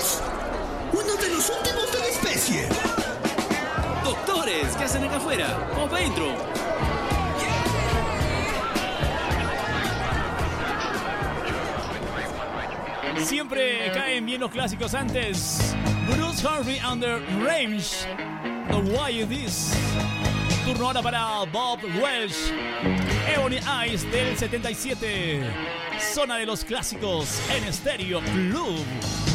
Clásicos. Uno de los últimos de la especie. Doctores, ¿qué hacen acá afuera? Vamos para adentro. Siempre caen bien los clásicos antes. Bruce Harvey Under Range. The Why Is This. Turno ahora para Bob Welch. Ebony Eyes del 77. Zona de los clásicos en Stereo Club.